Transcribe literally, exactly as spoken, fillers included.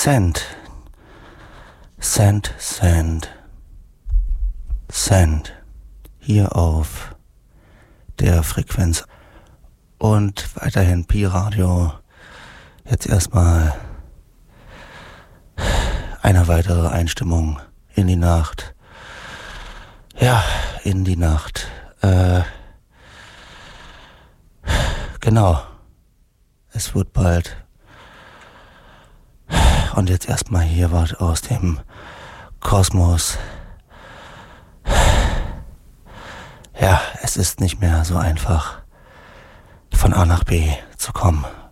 Sand. Sand, Sand. Sand. Hier auf der Frequenz. Und weiterhin Pi-Radio. Jetzt erstmal eine weitere Einstimmung in die Nacht. Ja, in die Nacht. Äh, genau. Es wird bald. Und jetzt erstmal hier was aus dem Kosmos. Ja, es ist nicht mehr so einfach, von A nach B zu kommen.